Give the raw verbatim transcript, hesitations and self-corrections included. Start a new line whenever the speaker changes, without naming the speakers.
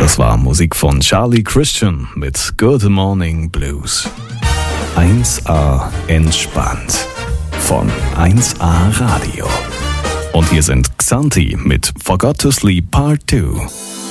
Das war Musik von Charlie Christian mit Good Morning Blues. eins A entspannt von eins A Radio. Und hier sind Xanthi mit Forgot to Sleep Part zwei.